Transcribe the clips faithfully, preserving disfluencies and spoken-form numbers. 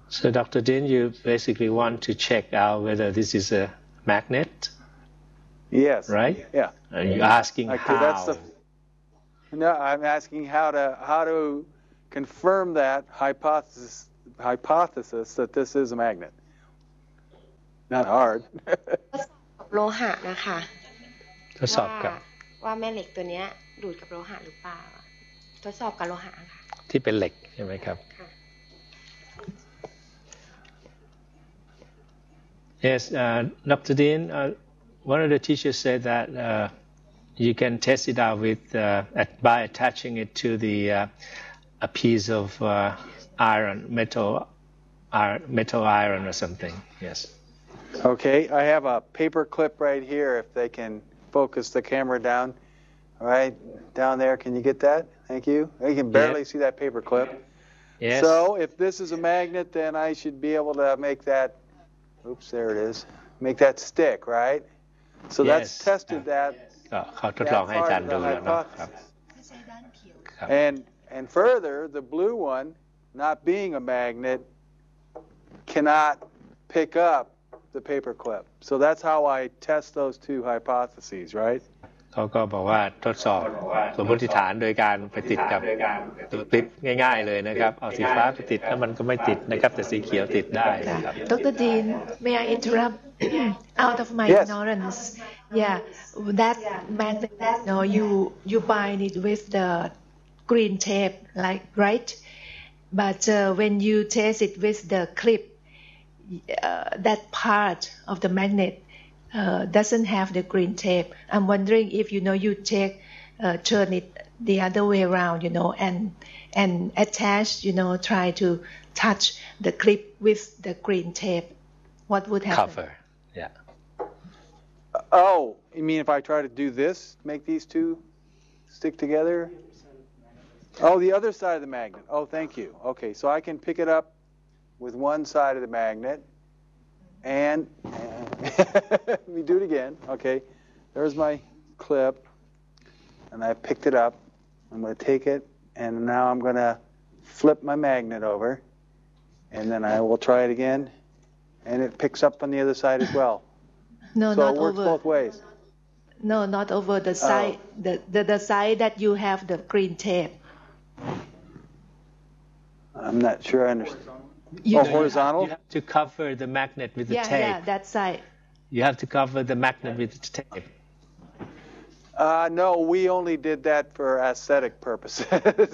So Doctor Dean, you basically want to check out whether this is a magnet? Yes. Right? Yeah. Are you asking okay, how? That's the, no, I'm asking how to how to confirm that hypothesis hypothesis that this is a magnet. Not hard. โลหะนะคะทดสอบกับว่าแม่เหล็กตัวนี้ดูดกับโลหะหรือเปล่าทดสอบกับโลหะค่ะที่เป็นเหล็กใช่ไหมครับ Yes, uh, Doctor Dean, uh, one of the teachers said that uh, you can test it out with uh, at, by attaching it to the uh, a piece of uh, iron, metal, iron, metal iron or something. Yes. Okay, I have a paper clip right here. If they can focus the camera down, all right, down there. Can you get that? Thank you. You can barely yeah. see that paper clip. Yes. So if this is a magnet, then I should be able to make that. Oops, there it is. Make that stick, right? So yes. that's tested that. ก็เขาทดลองให้อาจารย์ดูแล้วเนาะครับ And and further, the blue one, not being a magnet, cannot pick up the paper clip. So that's how I test those two hypotheses, right? เขาก็บอกว่าทดสอบสมมติฐานโดยการไปติดกับตัวคลิปง่ายๆเลยนะครับเอาสีฟ้าไปติดแล้วมันก็ไม่ติดนะครับแต่สีเขียวติดได้นะครับ Doctor Dean, may I interrupt? Out of my yes. ignorance, yeah, that magnet, no, you you bind it with the green tape, like right? But uh, when you test it with the clip, uh, that part of the magnet uh, doesn't have the green tape. I'm wondering if you know you take uh, turn it the other way around, you know, and and attach, you know, try to touch the clip with the green tape. What would happen? Cover, yeah. Oh, you mean if I try to do this, make these two stick together? Oh, the other side of the magnet. Oh, thank you. Okay, so I can pick it up with one side of the magnet, and, and let me do it again. Okay, there's my clip, and I picked it up. I'm going to take it, and now I'm going to flip my magnet over, and then I will try it again, and it picks up on the other side as well. No, so not it works over. both ways. No, not over the side. Oh. The, the the side that you have the green tape. I'm not sure I understand. You oh, do. horizontal? You have to cover the magnet with the Yeah, tape. yeah, that side. You have to cover the magnet with the tape. Uh, no, we only did that for aesthetic purposes.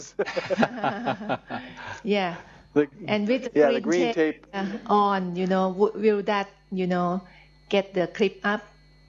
Yeah. The, And with the yeah, green, the green tape, tape uh, on, you know, w- will that, you know, get the clip up?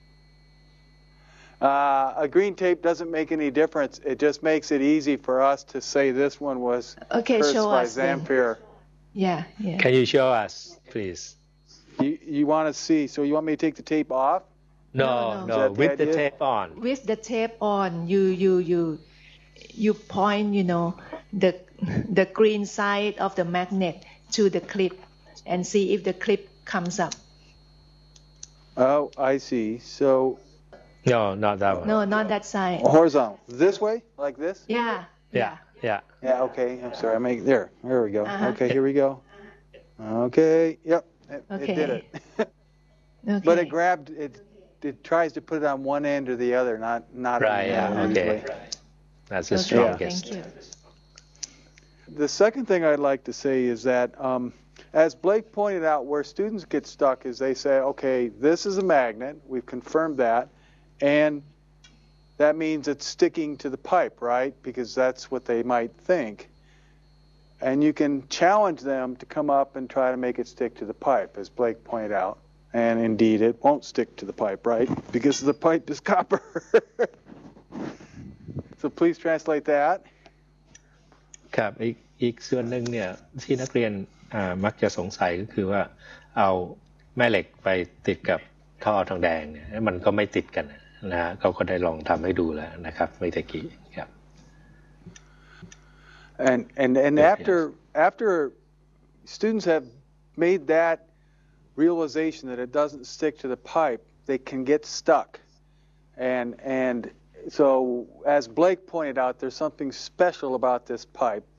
uh, a green tape doesn't make any difference. It just makes it easy for us to say this one was Okay, cursed show by us then. Zamfir. Yeah, yeah. Can you show us, please? You, you want to see, so you want me to take the tape off? No, No, no, no. Is that the with the idea? tape on. With the tape on, you you you you point, you know, the the green side of the magnet to the clip and see if the clip comes up. Oh, I see. So No, not that one. No, not that side. horizontal. This way? Like this? Yeah. Yeah, yeah. Yeah, okay. I'm sorry. I make there. There we go. Uh-huh. Okay, here we go. Okay. Yep. It, Okay. it did it. Okay. But it grabbed it. It tries to put it on one end or the other, not not on Right, the yeah, other okay. usually. That's the Okay, strongest. thank you. The second thing I'd like to say is that, um, as Blake pointed out, where students get stuck is they say, okay, this is a magnet. We've confirmed that, and that means it's sticking to the pipe, right? Because that's what they might think. And you can challenge them to come up and try to make it stick to the pipe, as Blake pointed out. And indeed, it won't stick to the pipe, right? Because the pipe is copper. So please translate that. ครับอีกอีกส่วนหนึ่งเนี่ยที่นักเรียนอ่ามักจะสงสัยก็คือว่าเอาแม่เหล็กไปติดกับท่อทองแดงเนี่ยมันก็ไม่ติดกันนะฮะเขาก็ได้ลองทำให้ดูแล้วนะครับเมื่อตะกี้ครับ And and and after after students have made that realization that it doesn't stick to the pipe, they can get stuck. And and so as Blake pointed out, there's something special about this pipe